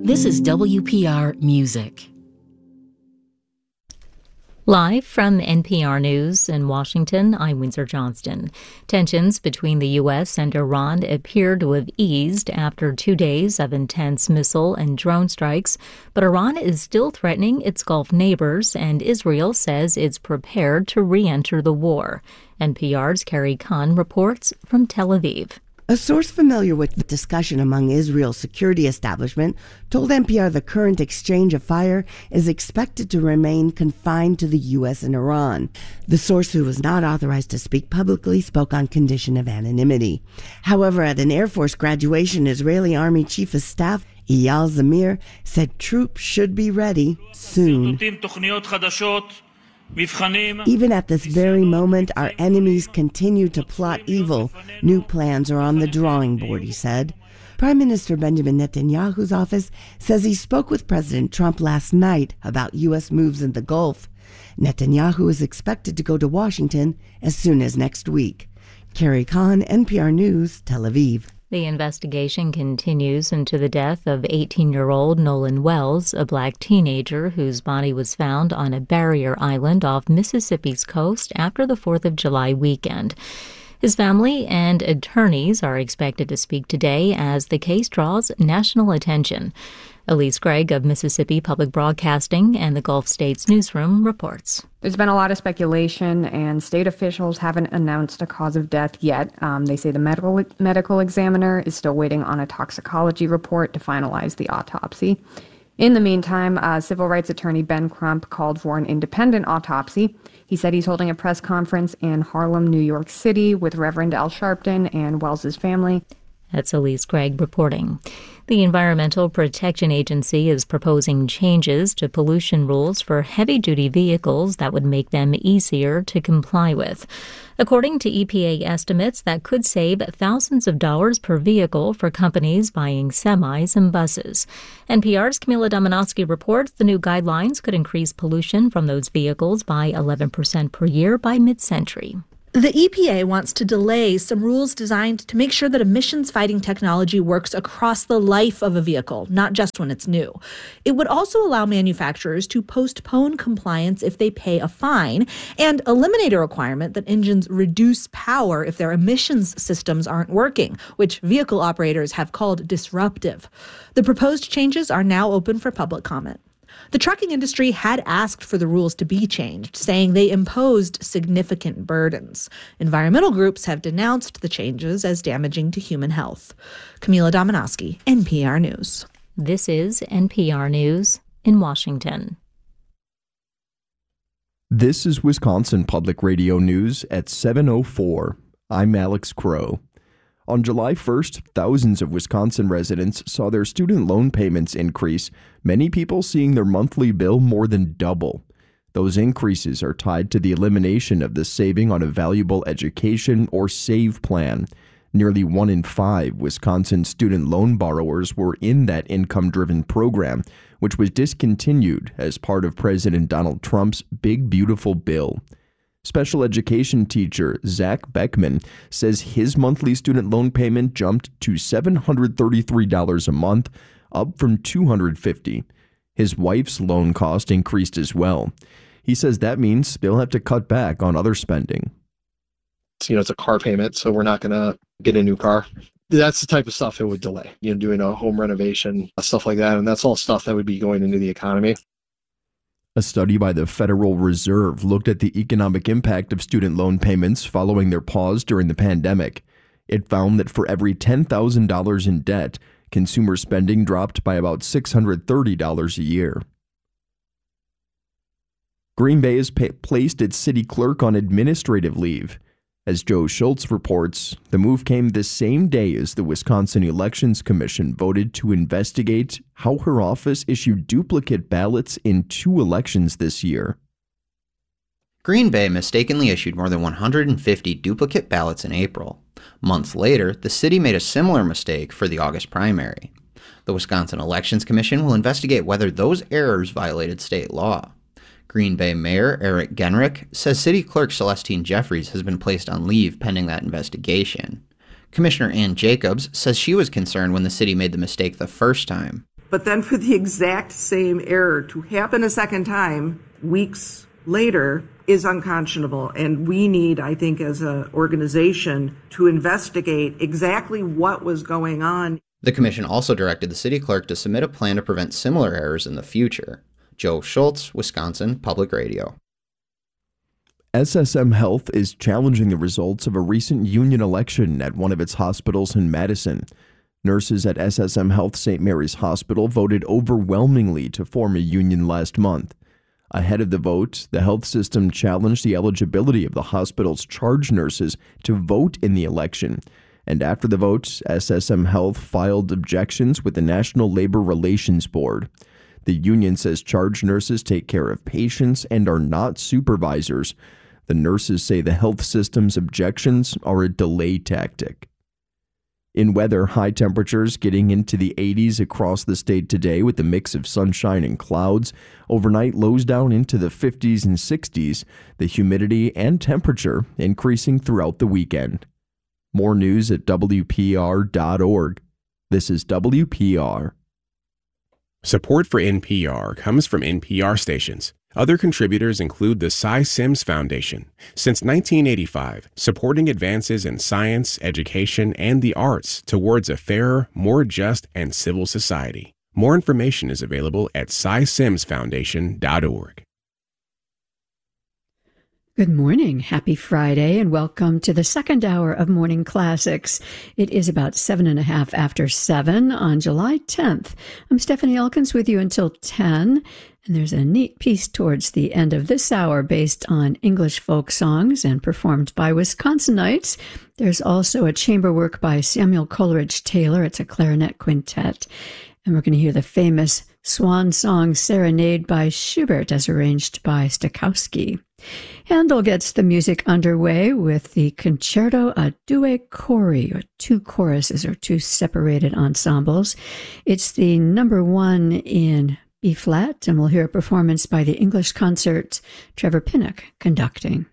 This is WPR Music. Live from NPR News in Washington, I'm Windsor Johnston. Tensions between the U.S. and Iran appear to have eased after 2 days of intense missile and drone strikes, but Iran is still threatening its Gulf neighbors, and Israel says it's prepared to re-enter the war. NPR's Carrie Kahn reports from Tel Aviv. A source familiar with the discussion among Israel's security establishment told NPR the current exchange of fire is expected to remain confined to the U.S. and Iran. The source, who was not authorized to speak publicly, spoke on condition of anonymity. However, at an Air Force graduation, Israeli Army Chief of Staff Eyal Zamir said troops should be ready soon. Even at this very moment, our enemies continue to plot evil. New plans are on the drawing board, he said. Prime Minister Benjamin Netanyahu's office says he spoke with President Trump last night about U.S. moves in the Gulf. Netanyahu is expected to go to Washington as soon as next week. Carrie Kahn, NPR News, Tel Aviv. The investigation continues into the death of 18-year-old Nolan Wells, a black teenager whose body was found on a barrier island off Mississippi's coast after the 4th of July weekend. His family and attorneys are expected to speak today as the case draws national attention. Elise Gregg of Mississippi Public Broadcasting and the Gulf States Newsroom reports. There's been a lot of speculation, and state officials haven't announced a cause of death yet. They say the medical examiner is still waiting on a toxicology report to finalize the autopsy. In the meantime, civil rights attorney Ben Crump called for an independent autopsy. He said he's holding a press conference in Harlem, New York City, with Reverend Al Sharpton and Wells's family. That's Elise Gregg reporting. The Environmental Protection Agency is proposing changes to pollution rules for heavy-duty vehicles that would make them easier to comply with. According to EPA estimates, that could save thousands of dollars per vehicle for companies buying semis and buses. NPR's Camila Domonoske reports the new guidelines could increase pollution from those vehicles by 11% per year by mid-century. The EPA wants to delay some rules designed to make sure that emissions-fighting technology works across the life of a vehicle, not just when it's new. It would also allow manufacturers to postpone compliance if they pay a fine and eliminate a requirement that engines reduce power if their emissions systems aren't working, which vehicle operators have called disruptive. The proposed changes are now open for public comment. The trucking industry had asked for the rules to be changed, saying they imposed significant burdens. Environmental groups have denounced the changes as damaging to human health. Camila Domonoske, NPR News. This is NPR News in Washington. This is Wisconsin Public Radio News at 7:04. I'm Alex Crow. On July 1st, thousands of Wisconsin residents saw their student loan payments increase, many people seeing their monthly bill more than double. Those increases are tied to the elimination of the Saving on a Valuable Education or SAVE plan. Nearly 1 in 5 Wisconsin student loan borrowers were in that income-driven program, which was discontinued as part of President Donald Trump's Big Beautiful Bill. Special education teacher Zach Beckman says his monthly student loan payment jumped to $733 a month, up from $250. His wife's loan cost increased as well. He says that means they'll have to cut back on other spending. It's a car payment, so we're not going to get a new car. That's the type of stuff it would delay, doing a home renovation, stuff like that. And that's all stuff that would be going into the economy. A study by the Federal Reserve looked at the economic impact of student loan payments following their pause during the pandemic. It found that for every $10,000 in debt, consumer spending dropped by about $630 a year. Green Bay has placed its city clerk on administrative leave. As Joe Schultz reports, the move came the same day as the Wisconsin Elections Commission voted to investigate how her office issued duplicate ballots in 2 elections this year. Green Bay mistakenly issued more than 150 duplicate ballots in April. Months later, the city made a similar mistake for the August primary. The Wisconsin Elections Commission will investigate whether those errors violated state law. Green Bay Mayor Eric Genrich says City Clerk Celestine Jeffries has been placed on leave pending that investigation. Commissioner Ann Jacobs says she was concerned when the city made the mistake the first time. But then for the exact same error to happen a second time, weeks later, is unconscionable. And we need, I think, as an organization, to investigate exactly what was going on. The commission also directed the city clerk to submit a plan to prevent similar errors in the future. Joe Schultz, Wisconsin Public Radio. SSM Health is challenging the results of a recent union election at one of its hospitals in Madison. Nurses at SSM Health St. Mary's Hospital voted overwhelmingly to form a union last month. Ahead of the vote, the health system challenged the eligibility of the hospital's charge nurses to vote in the election. And after the vote, SSM Health filed objections with the National Labor Relations Board. The union says charge nurses take care of patients and are not supervisors. The nurses say the health system's objections are a delay tactic. In weather, high temperatures getting into the 80s across the state today with a mix of sunshine and clouds. Overnight, lows down into the 50s and 60s. The humidity and temperature increasing throughout the weekend. More news at WPR.org. This is WPR. Support for NPR comes from NPR stations. Other contributors include the Cy Sims Foundation. Since 1985, supporting advances in science, education, and the arts towards a fairer, more just, and civil society. More information is available at cysimsfoundation.org. Good morning. Happy Friday, and welcome to the second hour of Morning Classics. It is about 7:30 after 7 on July 10th. I'm Stephanie Elkins with you until 10. And there's a neat piece towards the end of this hour based on English folk songs and performed by Wisconsinites. There's also a chamber work by Samuel Coleridge Taylor. It's a clarinet quintet. And we're going to hear the famous Swan Song Serenade by Schubert as arranged by Stokowski. Handel gets the music underway with the Concerto a Due Cori, or two choruses or two separated ensembles. It's the number 1 in B-flat, and we'll hear a performance by the English Concert, Trevor Pinnock conducting.